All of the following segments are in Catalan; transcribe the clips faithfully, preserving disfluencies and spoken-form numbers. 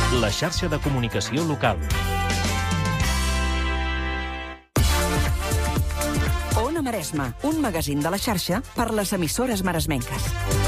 la xarxa de comunicació local. Ona Maresma, un magazín de la xarxa per les emissores maresmenques.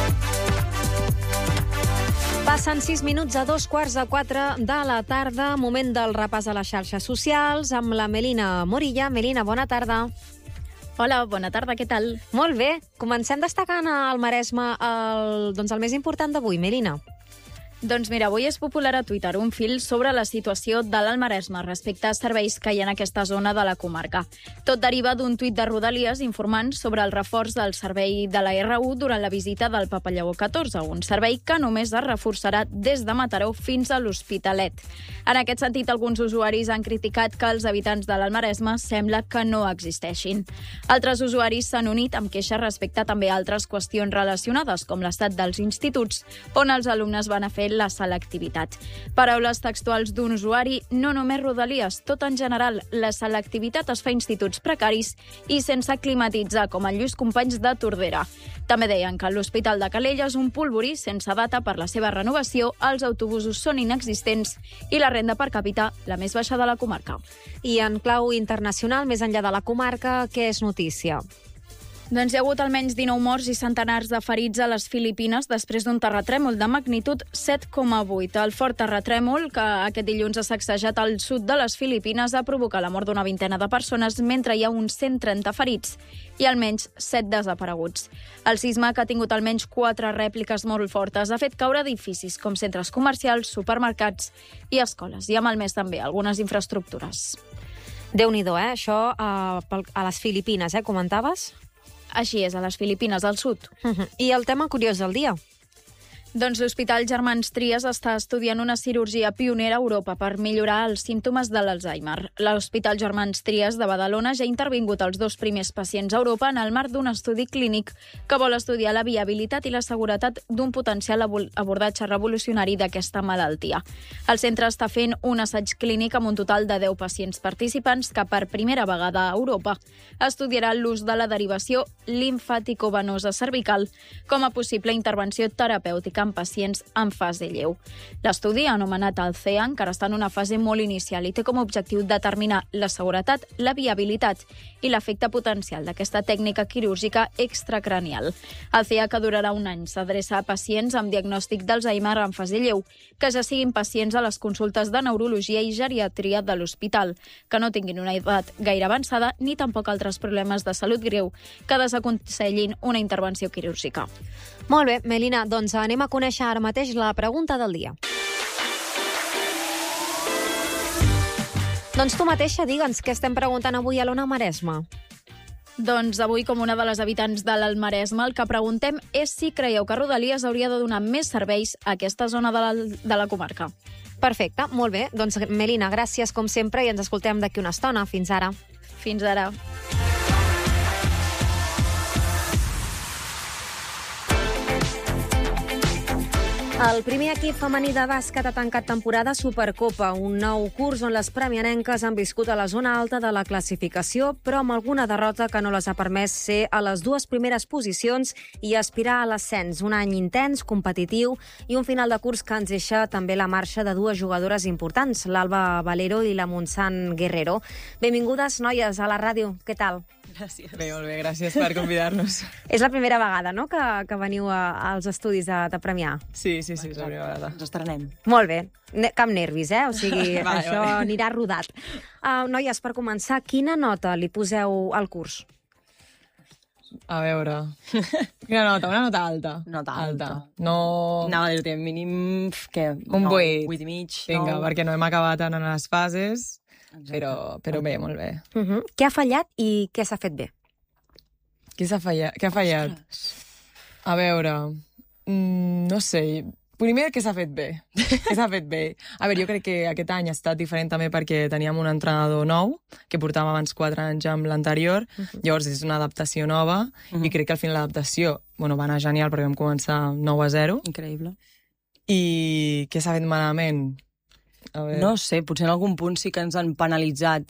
Passen sis minuts a dos quarts de quatre de la tarda, moment del repàs a les xarxes socials, amb la Melina Morilla. Melina, bona tarda. Hola, bona tarda, què tal? Molt bé. Comencem destacant al Maresme el, doncs el més important d'avui, Melina. Doncs mira, avui és popular a Twitter un fil sobre la situació de l'Alt Maresme respecte a serveis que hi ha en aquesta zona de la comarca. Tot deriva d'un tuit de Rodalies informant sobre el reforç del servei de la erre u durant la visita del Papa Lleó catorze, un servei que només es reforçarà des de Mataró fins a l'Hospitalet. En aquest sentit, alguns usuaris han criticat que els habitants de l'Alt Maresme sembla que no existeixin. Altres usuaris s'han unit amb queixes respecte també a altres qüestions relacionades, com l'estat dels instituts, on els alumnes van a fer la selectivitat. Paraules textuals d'un usuari: no només Rodalies, tot en general, la selectivitat es fa a instituts precaris i sense climatitzar, com en Lluís Companys de Tordera. També deien que l'Hospital de Calella és un polvorí sense data per la seva renovació, els autobusos són inexistents i la renda per càpita la més baixa de la comarca. I en clau internacional, més enllà de la comarca, què és notícia? Doncs hi ha hagut almenys dinou morts i centenars de ferits a les Filipines després d'un terratrèmol de magnitud set coma vuit. El fort terratrèmol, que aquest dilluns ha sacsejat al sud de les Filipines, ha provocat la mort d'una vintena de persones, mentre hi ha uns cent trenta ferits i almenys set desapareguts. El sisme, que ha tingut almenys quatre rèpliques molt fortes, ha fet caure edificis com centres comercials, supermercats i escoles, i ha malmès també algunes infraestructures. Déu-n'hi-do, eh? Això eh, a les Filipines, eh? Comentaves? Així és, a les Filipines, al sud. Uh-huh. I el tema curiós del dia? Doncs l'Hospital Germans Trias està estudiant una cirurgia pionera a Europa per millorar els símptomes de l'Alzheimer. L'Hospital Germans Trias de Badalona ja ha intervingut els dos primers pacients a Europa en el marc d'un estudi clínic que vol estudiar la viabilitat i la seguretat d'un potencial abordatge revolucionari d'aquesta malaltia. El centre està fent un assaig clínic amb un total de deu pacients participants que per primera vegada a Europa estudiarà l'ús de la derivació limfàtico-venosa cervical com a possible intervenció terapèutica en pacients en fase lleu. L'estudi, anomenat Alcea, encara està en una fase molt inicial i té com a objectiu determinar la seguretat, la viabilitat i l'efecte potencial d'aquesta tècnica quirúrgica extracranial. Alcea, que durarà un any, s'adreça a pacients amb diagnòstic d'Alzheimer en fase lleu, que ja siguin pacients a les consultes de neurologia i geriatria de l'hospital, que no tinguin una edat gaire avançada ni tampoc altres problemes de salut greu que desaconsellin una intervenció quirúrgica. Molt bé, Melina, doncs anem a conèixer ara mateix la pregunta del dia. Doncs tu mateixa, digue'ns què estem preguntant avui a l'Ona Maresme. Doncs avui, com una de les habitants de l'Alt Maresme, el que preguntem és si creieu que Rodalies hauria de donar més serveis a aquesta zona de la, de la comarca. Perfecte, molt bé. Doncs, Melina, gràcies com sempre i ens escoltem d'aquí una estona. Fins ara. Fins ara. El primer equip femení de bàsquet ha tancat temporada Supercopa, un nou curs on les premianenques han viscut a la zona alta de la classificació, però amb alguna derrota que no les ha permès ser a les dues primeres posicions i aspirar a l'ascens. Un any intens, competitiu i un final de curs que ens deixa també la marxa de dues jugadores importants, l'Alba Valero i la Montsant Guerrero. Benvingudes, noies, a la ràdio. Què tal? Gràcies. Bé, molt bé, gràcies per convidar-nos. És la primera vegada, no?, que, que veniu a, als estudis de, de Premià. Sí, sí, sí, és la primera vegada. Ens estrenem. Molt bé. Ne- cap nervis, eh? O sigui, Vale, això vale. anirà rodat. Uh, noies, per començar, quina nota li poseu al curs? A veure... Quina nota? Una nota alta. Nota alta. No... Anava a dir-te, mínim... Què? Un Nou, vuit. Vuit i mig. Vinga, nou. perquè no hem acabat en les fases, Exacte. però, però bé, molt bé. Uh -huh. Què ha fallat i què s'ha fet bé? Qui s'ha fallat? Què ha fallat? A veure... Mm, no sé... Primer, què s'ha fet bé? Què s'ha fet bé? A veure, jo crec que aquest any ha estat diferent també perquè teníem un entrenador nou, que portàvem abans quatre anys amb l'anterior, uh -huh. Llavors és una adaptació nova, uh -huh. i crec que al final l'adaptació, bueno, va anar genial perquè vam començar nou a zero. Increïble. I què s'ha fet malament? A veure... No sé, potser en algun punt sí que ens han penalitzat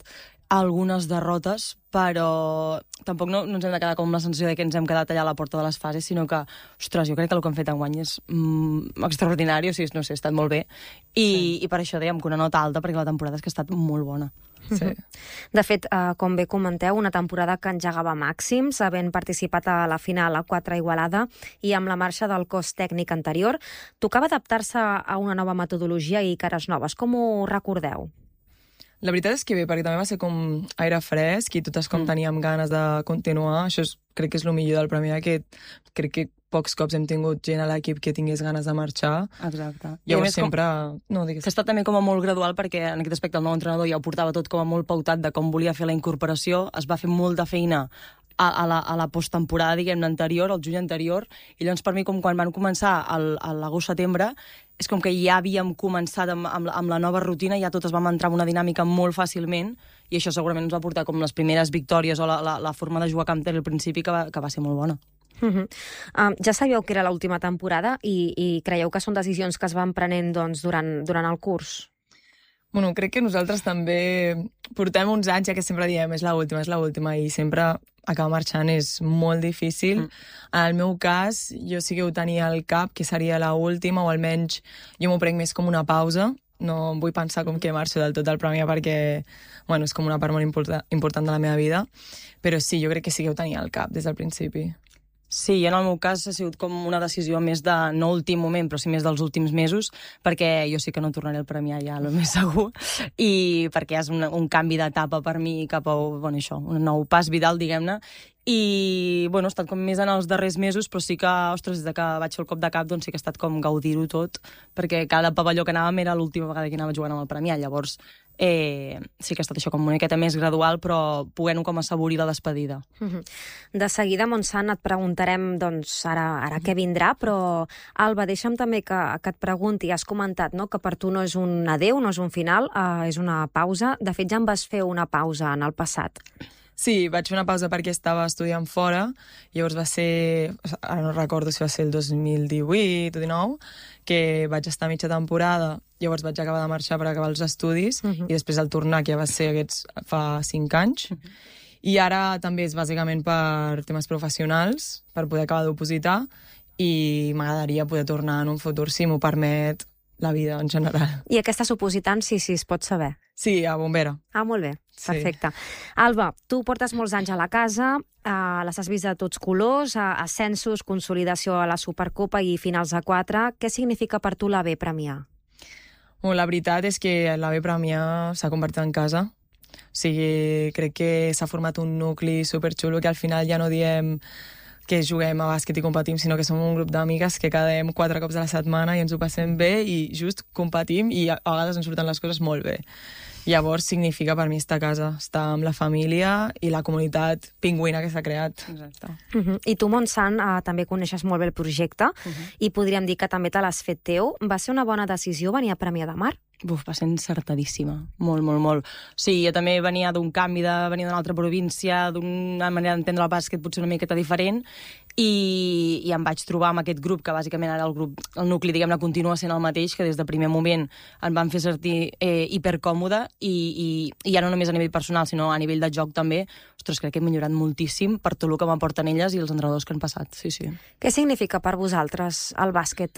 algunes derrotes, però tampoc no, no ens hem de quedar com amb la sensació de que ens hem quedat allà a la porta de les fases, sinó que, ostres, jo crec que el que hem fet enguany és mm, extraordinari, o sigui, no sé, ha estat molt bé, i, sí. i per això dèiem que una nota alta, perquè la temporada és que ha estat molt bona. Sí. De fet, eh, com bé comenteu, una temporada que engegava màxims, havent participat a la final a quatre a Igualada i amb la marxa del cos tècnic anterior, tocava adaptar-se a una nova metodologia i cares noves. Com ho recordeu? La veritat és que bé, perquè també va ser com aire fresc i totes com mm. teníem ganes de continuar. Això és, crec que és el millor del Premià, que crec que pocs cops hem tingut gent a l'equip que tingués ganes de marxar. Exacte. Llavors I sempre... Com... No, digues. Que ha estat també com a molt gradual, perquè en aquest aspecte el nou entrenador ja ho portava tot com a molt pautat de com volia fer la incorporació. Es va fer molta feina a, a la, a la posttemporada, diguem-ne, anterior, al juny anterior, i llavors per mi, com quan van començar el, a l'agost-setembre, és com que ja havíem començat amb, amb, amb la nova rutina, ja totes vam entrar en una dinàmica molt fàcilment, i això segurament ens va portar com les primeres victòries o la, la, la forma de jugar a camp al principi, que va, que va ser molt bona. Uh -huh. uh, ja sabíeu que era l'última temporada i, i creieu que són decisions que es van prenent doncs, durant, durant el curs? Bueno, crec que nosaltres també portem uns anys, ja que sempre diem és l'última, és l'última, i sempre acabar marxant és molt difícil. Mm. En el meu cas, jo sí que ho tenia al cap, que seria l'última, o almenys jo m'ho prenc més com una pausa. No vull pensar com que marxo del tot del Premià perquè, bueno, és com una part molt important, important de la meva vida. Però sí, jo crec que sí que ho tenia al cap des del principi. Sí, en el meu cas ha sigut com una decisió més de, no últim moment, però sí més dels últims mesos, perquè jo sí que no tornaré al Premià ja, el més segur, i perquè és un, un canvi d'etapa per mi cap a, bueno, això, un nou pas vital, diguem-ne, i, bueno, ha estat com més en els darrers mesos, però sí que, ostres, des que vaig fer el cop de cap, doncs sí que ha estat com gaudir-ho tot, perquè cada pavelló que anàvem era l'última vegada que anava jugant amb el Premià, llavors eh, sí que ha estat això com una miqueta més gradual, però poguent-ho com assaborir la despedida. De seguida, Montsant, et preguntarem doncs, ara, ara què vindrà, però Alba, deixa'm també que, que et pregunti, has comentat, no?, que per tu no és un adeu, no és un final, eh, és una pausa. De fet, ja em vas fer una pausa en el passat. Sí, vaig fer una pausa perquè estava estudiant fora, llavors va ser, ara no recordo si va ser el dos mil divuit o dinou, que vaig estar mitja temporada, llavors vaig acabar de marxar per acabar els estudis, uh -huh. i després el tornar, que ja va ser aquests fa cinc anys, uh -huh. i ara també és bàsicament per temes professionals, per poder acabar d'opositar, i m'agradaria poder tornar en un futur, si m'ho permet la vida en general. I aquesta supositant, sí, sí, es pot saber. Sí, a Bombera. Ah, molt bé, perfecte. Sí. Alba, tu portes molts anys a la casa, eh, les has vist de tots colors, eh, ascensos, consolidació a la Supercopa i finals a quatre. Què significa per tu la B Premià? Bueno, la veritat és que la B Premià s'ha convertit en casa. O sigui, crec que s'ha format un nucli superxulo que al final ja no diem que juguem a bàsquet i competim, sinó que som un grup d'amigues que quedem quatre cops a la setmana i ens ho passem bé i just competim i a vegades ens surten les coses molt bé. Llavors significa per mi estar a casa, estar amb la família i la comunitat pingüina que s'ha creat. Exacte. Uh -huh. I tu, Montsant, uh, també coneixes molt bé el projecte, uh -huh. i podríem dir que també te l'has fet teu. Va ser una bona decisió venir a Premià de Mar? Buf, va ser encertadíssima. Molt, molt, molt. O sigui, jo també venia d'un canvi, de venir d'una altra província, d'una manera d'entendre el bàsquet potser una miqueta diferent, i, i em vaig trobar amb aquest grup, que bàsicament ara el grup, el nucli, diguem-ne, continua sent el mateix, que des del primer moment em van fer sentir eh, hipercòmode, i, i, i ja no només a nivell personal, sinó a nivell de joc també. Ostres, crec que he millorat moltíssim per tot el que m'aporten elles i els entrenadors que han passat. Sí, sí. Què significa per vosaltres el bàsquet?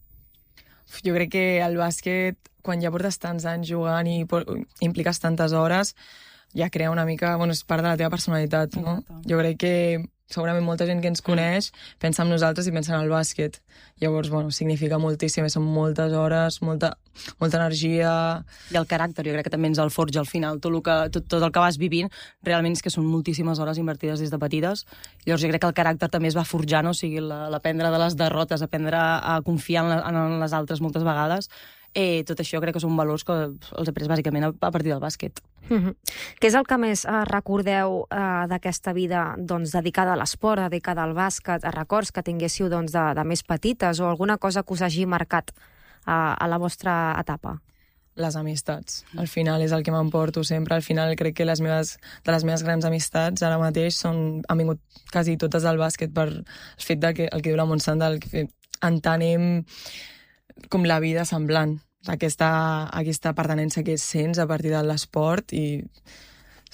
Jo crec que el bàsquet, quan ja portes tants anys jugant i impliques tantes hores, ja crea una mica, bueno, és part de la teva personalitat, no? Jo crec que segurament molta gent que ens coneix pensa en nosaltres i pensa en el bàsquet. Llavors, bueno, significa moltíssim, són moltes hores, molta, molta energia. I el caràcter, jo crec que també ens el forja al final. Tot el que, tot, tot el que vas vivint, realment és que són moltíssimes hores invertides des de petites. Llavors jo crec que el caràcter també es va forjant, o sigui, l'aprendre de les derrotes, aprendre a confiar en, la, en les altres moltes vegades. Eh, tot això crec que són valors que els he pres bàsicament a partir del bàsquet. Mm-hmm. Què és el que més eh, recordeu eh, d'aquesta vida doncs, dedicada a l'esport, dedicada al bàsquet, a records que tinguéssiu doncs, de, de més petites, o alguna cosa que us hagi marcat eh, a la vostra etapa? Les amistats. Al final és el que m'emporto sempre. Al final crec que les meves, de les meves grans amistats ara mateix són, han vingut quasi totes al bàsquet per el fet del que, el que diu la Montsant, del que entenem com la vida semblant. Aquesta, aquesta pertinença que sents a partir de l'esport, i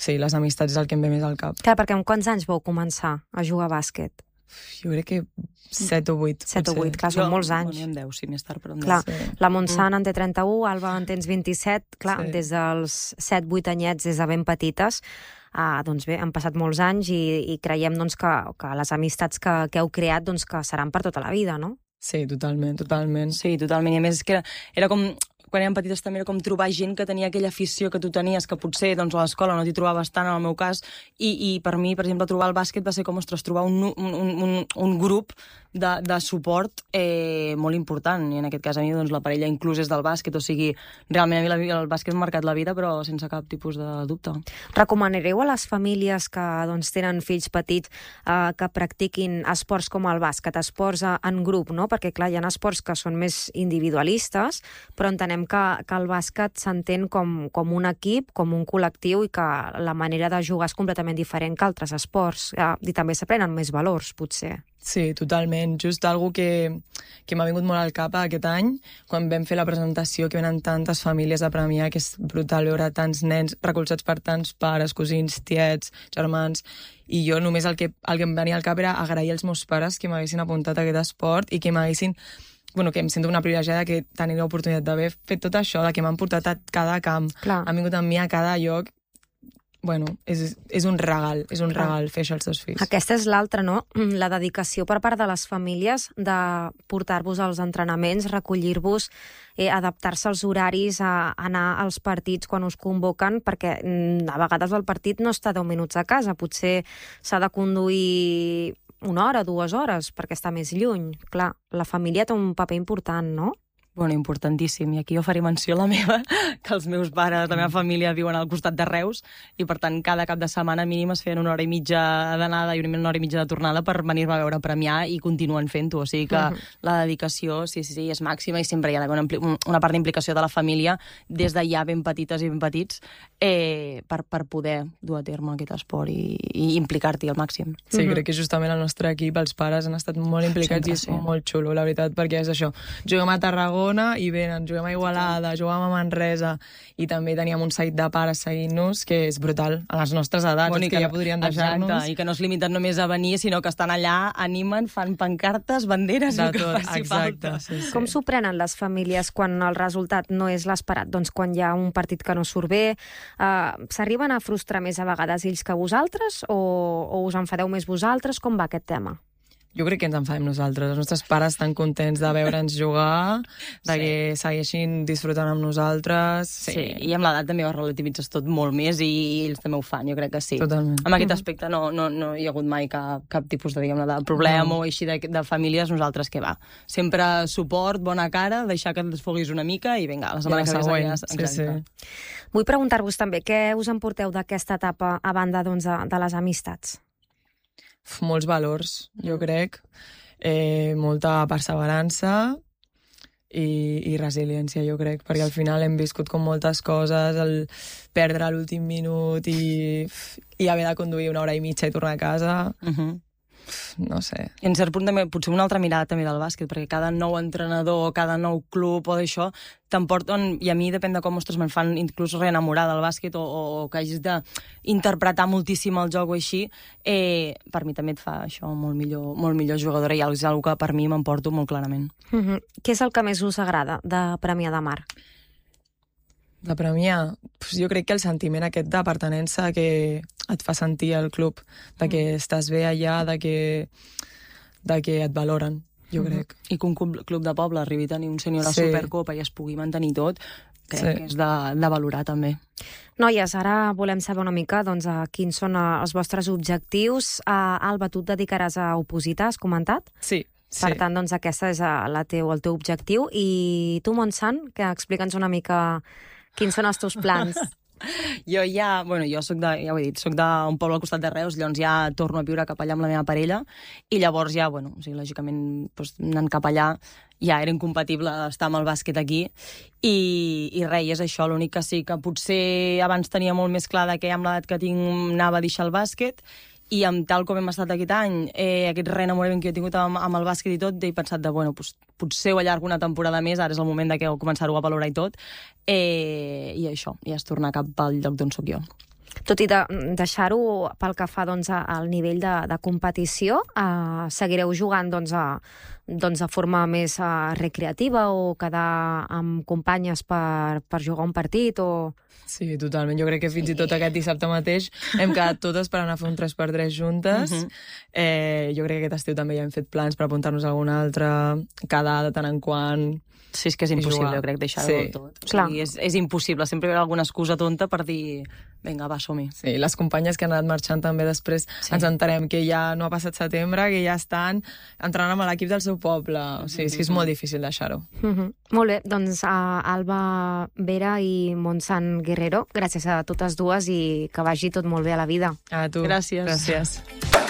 sí, les amistats és el que em ve més al cap. Clar, perquè amb quants anys vau començar a jugar a bàsquet? Jo crec que set o vuit. set o vuit, clar, són molts anys. Bueno, en deu, sí, més tard, però en Clar, deu. Sí. la Montsant en té trenta-u, Alba en tens vint-i-set, clar, Sí. des dels set vuit anyets, des de ben petites, ah, doncs bé, han passat molts anys i, i creiem doncs, que, que les amistats que, que heu creat doncs, que seran per tota la vida, no? Sí, totalment, totalment. Sí, totalment. I a més és que era, era com... Quan érem petites també era com trobar gent que tenia aquella afició que tu tenies, que potser doncs, a l'escola no t'hi trobaves tant, en el meu cas, i, i per mi, per exemple, trobar el bàsquet va ser com, ostres, trobar un, un, un, un grup de, de suport eh, molt important, i en aquest cas a mi doncs, la parella inclús és del bàsquet, o sigui, realment a mi la, el bàsquet m'ha marcat la vida, però sense cap tipus de dubte. Recomanareu a les famílies que doncs, tenen fills petits eh, que practiquin esports com el bàsquet, esports en grup, no? Perquè clar, hi ha esports que són més individualistes, però entenem que, que el bàsquet s'entén com, com un equip, com un col·lectiu, i que la manera de jugar és completament diferent que altres esports, eh, i també s'aprenen més valors, potser. Sí, totalment. Just algo que, que m'ha vingut molt al cap aquest any, quan vam fer la presentació, que venen tantes famílies a premiar, que és brutal veure tants nens recolzats per tants pares, cosins, tiets, germans, i jo només el que, el que em venia al cap era agrair als meus pares que m'haguessin apuntat a aquest esport i que m'haguessin bueno, que em sento una privilegiada que tenir l'oportunitat d'haver fet tot això, de que m'han portat a cada camp, Clar. han vingut amb mi a cada lloc. Bueno, és, és un regal, és un Clar. regal fer això als teus fills. Aquesta és l'altra, no? La dedicació per part de les famílies de portar-vos als entrenaments, recollir-vos, eh, adaptar-se als horaris, a anar als partits quan us convoquen, perquè mm, a vegades el partit no està deu minuts a casa, potser s'ha de conduir una hora, dues hores, perquè està més lluny. Clar, la família té un paper important, no? Bueno, importantíssim. I aquí jo faré menció la meva, que els meus pares, la meva família viuen al costat de Reus, i per tant cada cap de setmana mínim es feien una hora i mitja d'anada i una hora i mitja de tornada per venir-me a veure premiar, i continuen fent-ho. O sigui que uh -huh. la dedicació, sí, sí, sí, és màxima, i sempre hi ha una, una part d'implicació de la família des de ja ben petites i ben petits eh, per, per poder dur a terme aquest esport i, i implicar-t'hi al màxim. Sí, Mhm. crec que justament el nostre equip, els pares, han estat molt implicats. Sempre, i és sí. molt xulo, la veritat, perquè és això. Juguem a Tarragona i venen, juguem a Igualada, juguem a Manresa, i també teníem un seguit de pares seguint-nos, que és brutal, a les nostres edats, Bueno, és que, que ja podrien deixar-nos. Exacte, i que no es limiten només a venir, sinó que estan allà, animen, fan pancartes, banderes, De i el que tot, faci exacte. falta. Sí, sí. Com s'ho prenen les famílies quan el resultat no és l'esperat? Doncs quan hi ha un partit que no surt bé, eh, s'arriben a frustrar més a vegades ells que vosaltres, o, o us enfadeu més vosaltres? Com va aquest tema? Jo crec que ens enfadem nosaltres. Els nostres pares estan contents de veure'ns jugar, de Sí. que segueixin disfrutant amb nosaltres. Sí. sí, i amb l'edat també ho relativitzes tot molt més, i ells també ho fan, jo crec que sí. Totalment. En aquest aspecte no, no, no hi ha hagut mai cap, cap tipus de, diguem-ne, de problema No. o així de, de famílies, nosaltres què va. Sempre suport, bona cara, deixar que et desfoguis una mica i vinga, la setmana I la que ve següent, seguiràs. sí, Exacte. sí. Vull preguntar-vos també què us en porteu d'aquesta etapa a banda doncs, de, de les amistats? Uf, molts valors, jo crec. Eh, molta perseverança i, i resiliència, jo crec, perquè al final hem viscut com moltes coses, el perdre a l'últim minut i, i haver de conduir una hora i mitja i tornar a casa, Uh -huh. no sé. I en cert punt també, potser una altra mirada també del bàsquet, perquè cada nou entrenador, cada nou club o d'això, t'emporten, i a mi depèn de com, ostres, me'n fan inclús reenamorar del bàsquet, o, o, o que hagis d'interpretar moltíssim el joc o així, eh, per mi també et fa això molt millor, molt millor jugadora, i és una cosa que per mi m'emporto molt clarament. Uh -huh. Què és el que més us agrada de Premià de Mar? De premiar, doncs jo crec que el sentiment aquest de pertenença que et fa sentir al club, de que estàs bé allà, de que, de que et valoren, jo crec. I que un club club de poble arribi a tenir un sènior a la Sí. Supercopa i es pugui mantenir tot, crec Sí. que és de, de valorar també. Noies, ara volem saber una mica doncs, a quins són eh, els vostres objectius. Uh, Alba, tu et dedicaràs a opositar, has comentat? Sí, sí. Per tant, doncs, aquesta és eh, la teu, el teu objectiu. I tu, Montsant, que explica'ns una mica quins són els teus plans. Jo ja, bueno, jo soc de, ja ho he dit, soc d'un poble al costat de Reus, llavors ja torno a viure cap allà amb la meva parella, i llavors ja, bueno, o sigui, lògicament, doncs, anant cap allà ja era incompatible estar amb el bàsquet aquí, i, i res, és això, l'únic que sí, que potser abans tenia molt més clar de que amb l'edat que tinc anava a deixar el bàsquet, i amb tal com hem estat aquest any, eh, aquest reenamorament que he tingut amb, amb el bàsquet i tot, he pensat de, bueno, pues, potser ho allargo una temporada més, ara és el moment de que començar-ho a valorar i tot, eh, i això, ja és tornar cap al lloc d'on sóc jo. Tot i de, deixar-ho pel que fa doncs, al nivell de, de competició, eh, seguireu jugant doncs, a, doncs, de forma més uh, recreativa o quedar amb companyes per, per jugar un partit? O... Sí, totalment. Jo crec que fins i tot aquest dissabte mateix hem quedat totes per anar a fer un tres per tres juntes. Uh-huh. eh, jo crec que aquest estiu també ja hem fet plans per apuntar-nos a alguna altra, quedar de tant en quant... Sí, és que és impossible, jo crec, deixar-ho sí. tot. O sigui, és, és impossible. Sempre hi ha alguna excusa tonta per dir, vinga, va, som-hi. Sí, les companyes que han anat marxant també després sí. ens entenem que ja no ha passat setembre, que ja estan entrant amb l'equip del seu poble. O sigui, és que és molt difícil deixar-ho. Mm-hmm. Molt bé, doncs a Alba Vera i Montsant Guerrero, gràcies a totes dues i que vagi tot molt bé a la vida. A tu. Gràcies. Gràcies.